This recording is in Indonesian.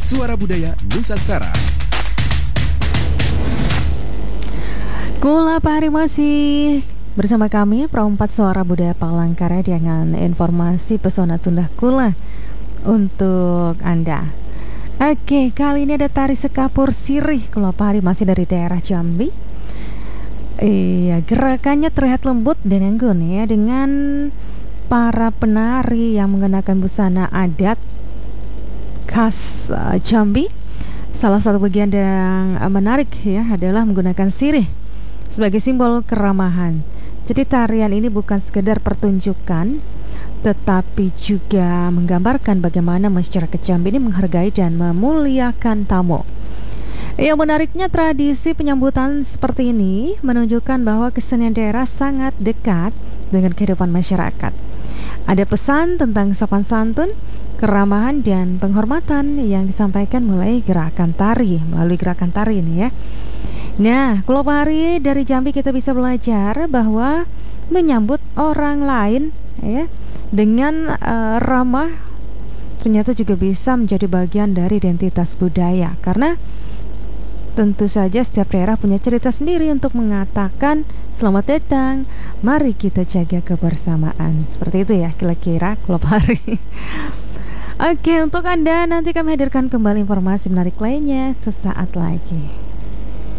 Suara Budaya Nusantara. Kula Pak Hari masih bersama kami Perempat Suara Budaya Palangkaraya dengan informasi pesona tunda kula untuk Anda. Oke, kali ini ada tari sekapur sirih. Kula Pak Hari masih dari daerah Jambi. Iya, gerakannya terlihat lembut dan anggun ya, dengan para penari yang mengenakan busana adat khas Jambi. Salah satu bagian yang menarik ya adalah menggunakan sirih sebagai simbol keramahan. Jadi tarian ini bukan sekedar pertunjukan, tetapi juga menggambarkan bagaimana masyarakat Jambi ini menghargai dan memuliakan tamu. Yang menariknya, tradisi penyambutan seperti ini menunjukkan bahwa kesenian daerah sangat dekat dengan kehidupan masyarakat. Ada pesan tentang sopan santun, keramahan dan penghormatan yang disampaikan melalui gerakan tari ini ya. Nah, kalau hari dari Jambi kita bisa belajar bahwa menyambut orang lain ya dengan ramah ternyata juga bisa menjadi bagian dari identitas budaya, karena tentu saja setiap daerah punya cerita sendiri untuk mengatakan selamat datang, mari kita jaga kebersamaan. Seperti itu ya kira-kira kalau hari. Oke, untuk Anda nanti kami hadirkan kembali informasi menarik lainnya sesaat lagi.